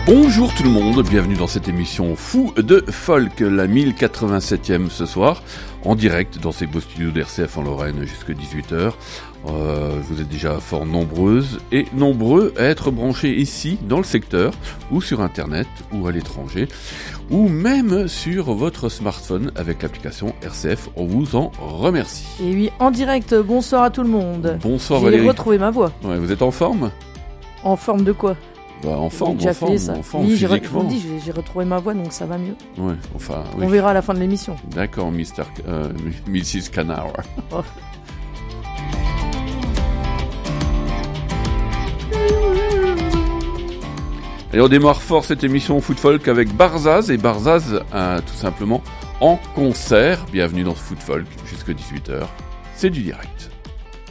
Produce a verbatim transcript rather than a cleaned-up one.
Bonjour tout le monde, bienvenue dans cette émission Fou de Folk, la mille quatre-vingt-septième ce soir, en direct dans ces beaux studios d'R C F en Lorraine jusqu'à dix-huit heures. Euh, vous êtes déjà fort nombreuses et nombreux à être branchés ici, dans le secteur, ou sur internet, ou à l'étranger, ou même sur votre smartphone avec l'application R C F. On vous en remercie. Et oui, en direct, bonsoir à tout le monde. Bonsoir J'ai Valérie. J'ai retrouvé ma voix. Ouais, vous êtes en forme ? En forme de quoi ? Bah, en forme, déjà en forme, fait, ça. en forme, oui, j'ai, re- physiquement. dit, j'ai, j'ai retrouvé ma voix, donc ça va mieux. Ouais, enfin, oui. On verra à la fin de l'émission. D'accord, mister Euh, missus Canard. Oh. Et on démarre fort cette émission Foot Folk avec Barzaz, et Barzaz euh, tout simplement en concert. Bienvenue dans ce Foot Folk jusqu'à dix-huit heures. C'est du direct.